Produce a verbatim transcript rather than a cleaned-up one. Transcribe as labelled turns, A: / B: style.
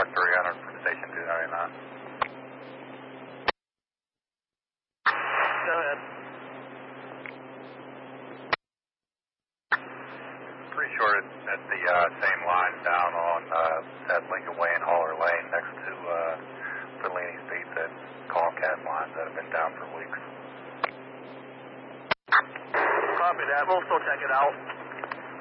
A: Park three hundred from Station two ninety-nine.
B: Go ahead.
A: Pretty sure it's at the uh, same line down on uh, at Lincoln Way and Haller Lane next to uh, Fellini's Pizza and Comcast lines that have been down for weeks.
B: Copy that. We'll still check it out.